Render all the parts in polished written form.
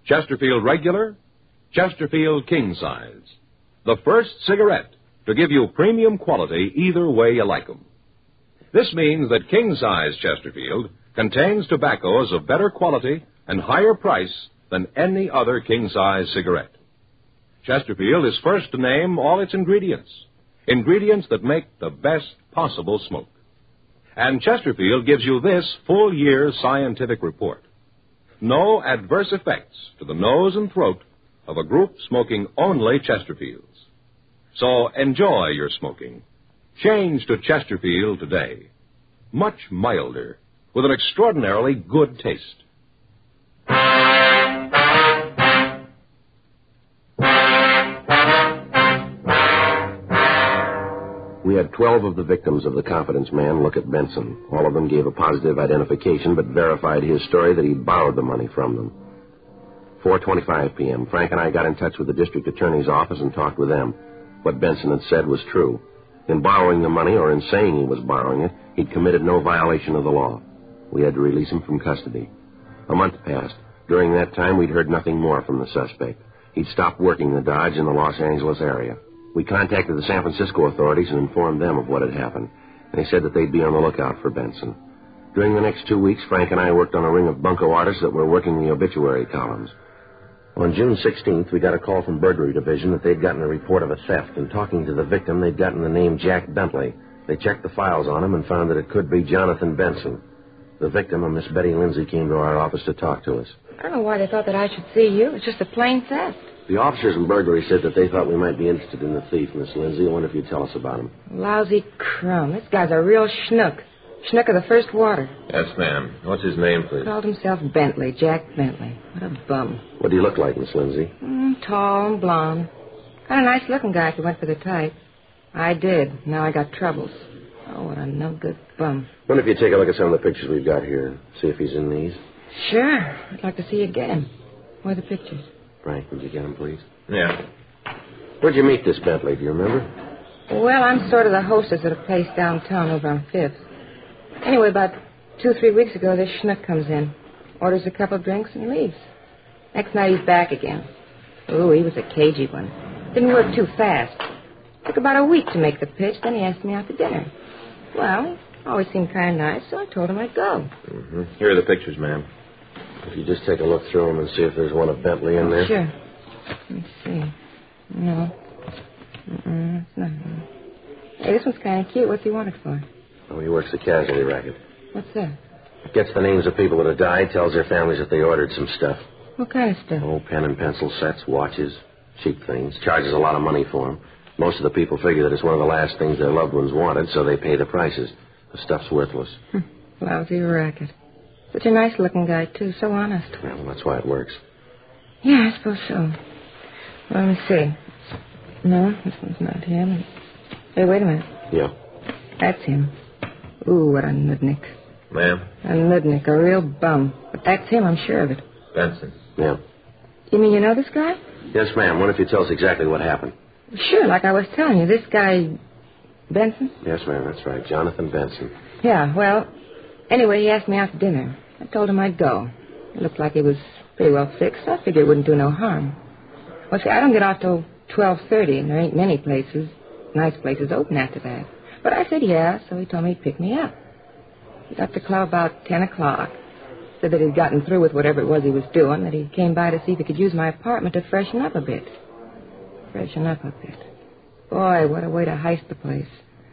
Chesterfield Regular, Chesterfield King Size. The first cigarette to give you premium quality either way you like 'em. This means that King Size Chesterfield contains tobaccos of better quality and higher price than any other King Size cigarette. Chesterfield is first to name all its ingredients that make the best possible smoke. And Chesterfield gives you this full year's scientific report. No adverse effects to the nose and throat of a group smoking only Chesterfields. So enjoy your smoking. Change to Chesterfield today. Much milder, with an extraordinarily good taste. We had 12 of the victims of the confidence man look at Benson. All of them gave a positive identification, but verified his story that he'd borrowed the money from them. 4:25 p.m., Frank and I got in touch with the district attorney's office and talked with them. What Benson had said was true. In borrowing the money, or in saying he was borrowing it, he'd committed no violation of the law. We had to release him from custody. A month passed. During that time, we'd heard nothing more from the suspect. He'd stopped working the Dodge in the Los Angeles area. We contacted the San Francisco authorities and informed them of what had happened, and they said that they'd be on the lookout for Benson. During the next 2 weeks, Frank and I worked on a ring of bunco artists that were working the obituary columns. On June 16th, we got a call from Burglary Division that they'd gotten a report of a theft, and talking to the victim, they'd gotten the name Jack Bentley. They checked the files on him and found that it could be Jonathan Benson. The victim, a Miss Betty Lindsay, came to our office to talk to us. I don't know why they thought that I should see you. It's just a plain theft. The officers in burglary said that they thought we might be interested in the thief, Miss Lindsay. I wonder if you'd tell us about him. Lousy crumb. This guy's a real schnook. Schnook of the first water. Yes, ma'am. What's his name, please? Called himself Bentley, Jack Bentley. What a bum. What do you look like, Miss Lindsay? Tall and blonde. Kind of nice-looking guy if you went for the type. I did. Now I got troubles. Oh, what a no-good bum. Wonder if you'd take a look at some of the pictures we've got here and see if he's in these. Sure. I'd like to see you get him. Where are the pictures? Frank, would you get him, please? Yeah. Where'd you meet this Bentley? Do you remember? Well, I'm sort of the hostess at a place downtown over on 5th. Anyway, about 2-3 weeks ago, this schnook comes in, orders a couple of drinks, and leaves. Next night, he's back again. Ooh, he was a cagey one. Didn't work too fast. Took about a week to make the pitch, then he asked me out to dinner. Well, he always seemed kind of nice, so I told him I'd go. Mm-hmm. Here are the pictures, ma'am. If you just take a look through them and see if there's one of Bentley in there. Sure. Let's see. No. It's not him. Hey, this one's kind of cute. What's he want it for? Oh, he works the casualty racket. What's that? Gets the names of people that have died, tells their families that they ordered some stuff. What kind of stuff? Oh, pen and pencil sets, watches, cheap things. Charges a lot of money for them. Most of the people figure that it's one of the last things their loved ones wanted, so they pay the prices. The stuff's worthless. Lousy racket. Such a nice-looking guy, too. So honest. Well, that's why it works. Yeah, I suppose so. Well, let me see. No, this one's not him. Hey, wait a minute. Yeah. That's him. Ooh, what a nudnik. Ma'am? A nudnik, a real bum. But that's him, I'm sure of it. Benson. Yeah. You mean you know this guy? Yes, ma'am. Wonder if you tell us exactly what happened. Sure, like I was telling you. This guy, Benson? Yes, ma'am, that's right. Jonathan Benson. Yeah, well, anyway, he asked me out to dinner. I told him I'd go. It looked like he was pretty well fixed. I figured it wouldn't do no harm. Well, see, I don't get off till 12:30, and there ain't many places, nice places, open after that. But I said yeah, so he told me he'd pick me up. He got to the club about 10 o'clock. Said that he'd gotten through with whatever it was he was doing, that he came by to see if he could use my apartment to freshen up a bit. Freshen up a bit. Boy, what a way to heist the place.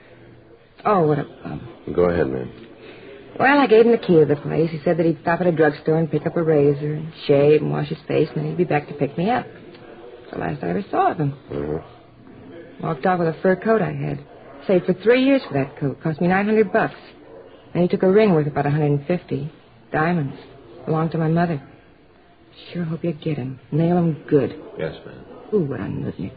Oh, what a bum. Go ahead, ma'am. Well, I gave him the key to the place. He said that he'd stop at a drugstore and pick up a razor and shave and wash his face, and then he'd be back to pick me up. It's the last I ever saw of him. Mm-hmm. Walked off with a fur coat I had. Saved for 3 years for that coat. Cost me $900. And he took a ring worth about $150. Diamonds. Belonged to my mother. Sure hope you get him. Nail him good. Yes, ma'am. Ooh, what a nutnik.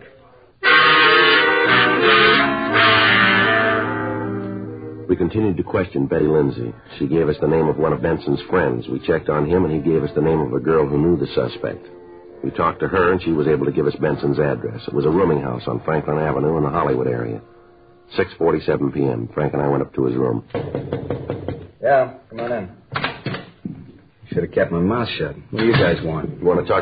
We continued to question Betty Lindsay. She gave us the name of one of Benson's friends. We checked on him, and he gave us the name of a girl who knew the suspect. We talked to her, and she was able to give us Benson's address. It was a rooming house on Franklin Avenue in the Hollywood area. 6:47 p.m. Frank and I went up to his room. Yeah, come on in. Should have kept my mouth shut. What do you guys want? You want to talk